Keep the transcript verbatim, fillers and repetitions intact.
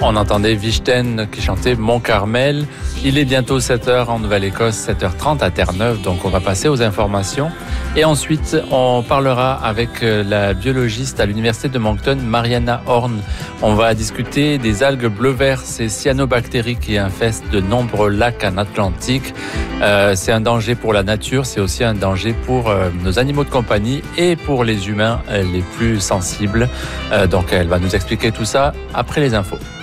On entendait Vichten qui chantait Mont Carmel. Il est bientôt sept heures en Nouvelle-Écosse, sept heures trente à Terre-Neuve, donc on va passer aux informations. Et ensuite, on parlera avec la biologiste à l'Université de Moncton, Mariana Horn. On va discuter des algues bleu-vert, ces cyanobactéries qui infestent de nombreux lacs en Atlantique. Euh, c'est un danger pour la nature, c'est aussi un danger pour euh, nos animaux de compagnie et pour les humains euh, les plus sensibles. Euh, donc elle va nous expliquer tout ça après les infos.